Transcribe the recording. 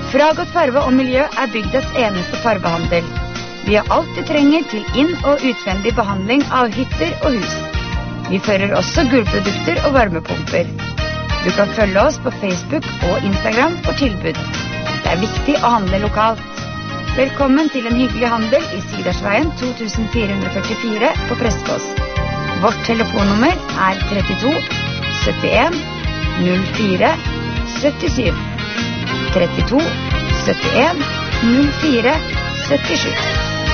Fragot farve og miljø bygdas eneste farvehandel. Vi har alt du trenger til inn- og utvendig behandling av hytter og hus. Vi fører også gulvprodukter og varmepumper. Du kan følge oss på Facebook og Instagram for tilbud. Det viktig å handle lokalt. Velkommen til en hyggelig handel i Sidersveien 2444 på Prestfoss. Vårt telefonnummer 32 71 04 77. 32 71 04 77.